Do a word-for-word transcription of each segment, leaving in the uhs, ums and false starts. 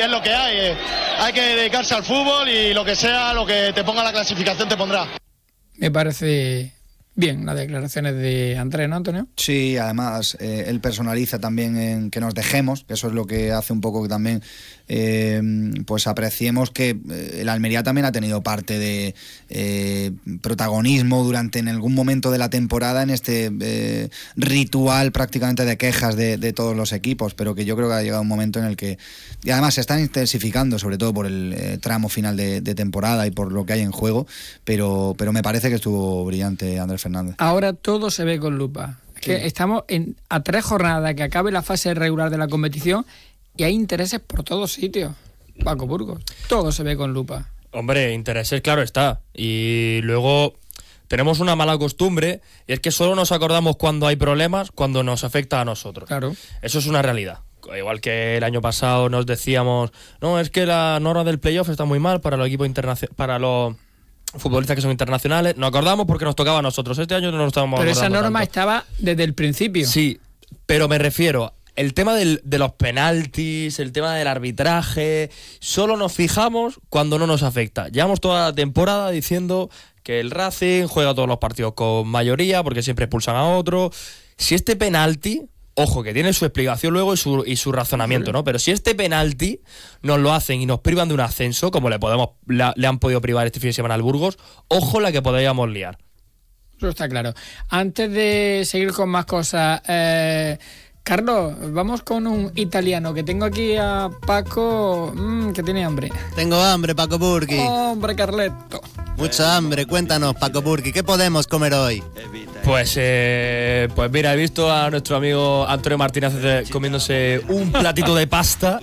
es lo que hay. Eh. Hay que dedicarse al fútbol y lo que sea, lo que te ponga la clasificación te pondrá. Me parece bien las declaraciones de Andrés, ¿no, Antonio? Sí, además eh, él personaliza también en que nos dejemos, que eso es lo que hace un poco que también eh, pues apreciemos que eh, el Almería también ha tenido parte de eh, protagonismo durante en algún momento de la temporada en este eh, ritual prácticamente de quejas de, de todos los equipos, pero que yo creo que ha llegado un momento en el que, y además se están intensificando, sobre todo por el eh, tramo final de, de temporada y por lo que hay en juego, pero, pero me parece que estuvo brillante Andrés Fernández. Ahora todo se ve con lupa. Es que sí. Estamos en, a tres jornadas de que acabe la fase regular de la competición y hay intereses por todos sitios. Paco Burgos, todo se ve con lupa. Hombre, intereses, claro está. Y luego tenemos una mala costumbre y es que solo nos acordamos cuando hay problemas, cuando nos afecta a nosotros. Claro. Eso es una realidad. Igual que el año pasado nos decíamos, no, es que la norma del playoff está muy mal para los equipos internacionales, para los futbolistas que son internacionales. Nos acordamos porque nos tocaba a nosotros. Este año no nos estábamos Pero acordando esa norma tanto. estaba desde el principio. Sí, pero me refiero, el tema del, de los penaltis, el tema del arbitraje, solo nos fijamos cuando no nos afecta. Llevamos toda la temporada diciendo que el Racing juega todos los partidos con mayoría porque siempre expulsan a otro. Si este penalti, ojo, que tiene su explicación luego y su, y su razonamiento, ¿no? Pero si este penalti nos lo hacen y nos privan de un ascenso, como le podemos la, le han podido privar este fin de semana al Burgos, ojo la que podríamos liar. Eso está claro. Antes de seguir con más cosas, eh, Carlos, vamos con un italiano, que tengo aquí a Paco, mmm, que tiene hambre. Tengo hambre, Paco Burki. Hombre, Carletto. Mucha hambre, cuéntanos, Paco Burki, ¿qué podemos comer hoy? Pues, eh, pues mira, he visto a nuestro amigo Antonio Martínez comiéndose un platito de pasta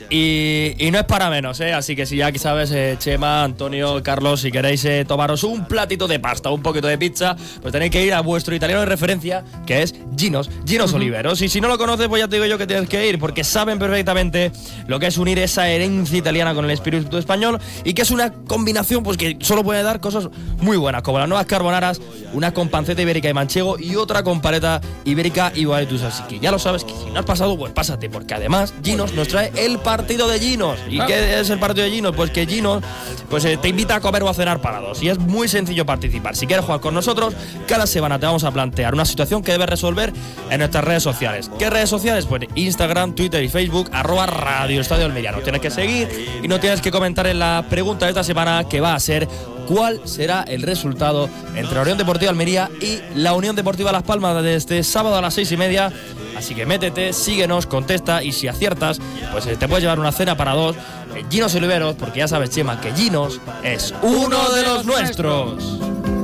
y, y no es para menos, ¿eh? Así que si ya sabes, eh, Chema, Antonio, Carlos, si queréis eh, tomaros un platito de pasta, un poquito de pizza, pues tenéis que ir a vuestro italiano de referencia, que es Ginos, Ginos uh-huh. Oliveros. Y si no lo conoces, pues ya te digo yo que tienes que ir, porque saben perfectamente lo que es unir esa herencia italiana con el espíritu español y que es una combinación pues que solo puede dar cosas muy buenas, como las nuevas carbonaras, una con panceta ibérica y manchego y otra con paleta ibérica y boletus. Así que ya lo sabes, que si no has pasado, pues pásate, porque además Ginos nos trae el partido de Ginos. ¿Y ah. qué es el partido de Ginos? Pues que Ginos pues, eh, te invita a comer o a cenar para dos. Y es muy sencillo participar. Si quieres jugar con nosotros, cada semana te vamos a plantear una situación que debes resolver en nuestras redes sociales. ¿Qué redes sociales? Pues Instagram, Twitter y Facebook, arroba Radio Estadio Almería. Nos tienes que seguir y no tienes que comentar en la pregunta de esta semana, que va a ser: ¿cuál será el resultado entre la Unión Deportiva Almería y la Unión Deportiva Las Palmas de este sábado a las seis y media? Así que métete, síguenos, contesta y si aciertas, pues te puedes llevar una cena para dos en Ginos Oliveros, porque ya sabes, Chema, que Ginos es uno de los nuestros.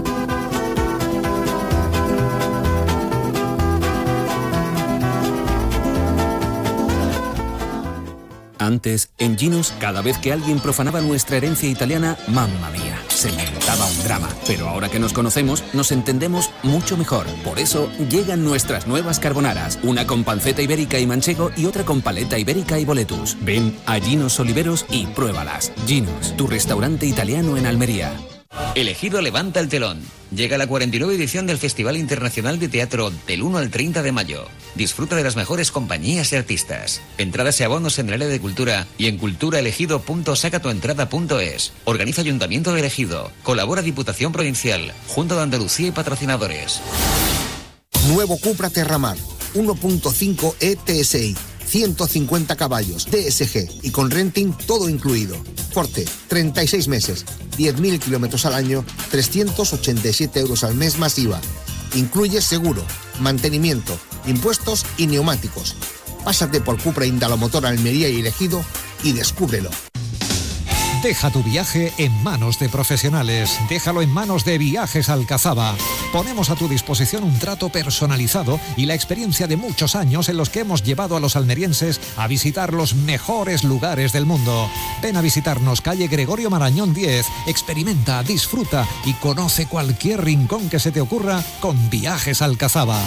Antes, en Ginos, cada vez que alguien profanaba nuestra herencia italiana, mamma mía, se montaba un drama. Pero ahora que nos conocemos, nos entendemos mucho mejor. Por eso, llegan nuestras nuevas carbonaras. Una con panceta ibérica y manchego y otra con paleta ibérica y boletus. Ven a Ginos Oliveros y pruébalas. Ginos, tu restaurante italiano en Almería. El Ejido levanta el telón. Llega la cuarenta y nueve edición del Festival Internacional de Teatro del uno al treinta de mayo. Disfruta de las mejores compañías y artistas. Entradas y abonos en el área de cultura y en culturaelegido punto sacatuentrada punto es. Organiza Ayuntamiento de El Ejido. Colabora Diputación Provincial, Junta de Andalucía y patrocinadores. Nuevo Cupra Terramar, uno punto cinco E T S I. ciento cincuenta caballos, D S G y con renting todo incluido. Forte, treinta y seis meses, diez mil kilómetros al año, trescientos ochenta y siete euros al mes más I V A. Incluye seguro, mantenimiento, impuestos y neumáticos. Pásate por Cupra Indalomotor Almería y El Ejido y descúbrelo. Deja tu viaje en manos de profesionales. Déjalo en manos de Viajes Alcazaba. Ponemos a tu disposición un trato personalizado y la experiencia de muchos años en los que hemos llevado a los almerienses a visitar los mejores lugares del mundo. Ven a visitarnos, calle Gregorio Marañón diez. Experimenta, disfruta y conoce cualquier rincón que se te ocurra con Viajes Alcazaba.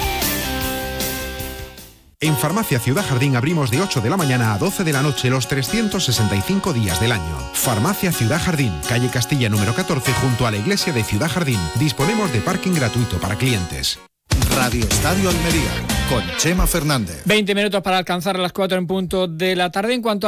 En Farmacia Ciudad Jardín abrimos de ocho de la mañana a doce de la noche los trescientos sesenta y cinco días del año. Farmacia Ciudad Jardín, calle Castilla número catorce, junto a la iglesia de Ciudad Jardín. Disponemos de parking gratuito para clientes. Radio Estadio Almería, con Chema Fernández. veinte minutos para alcanzar las cuatro en punto de la tarde. En cuanto a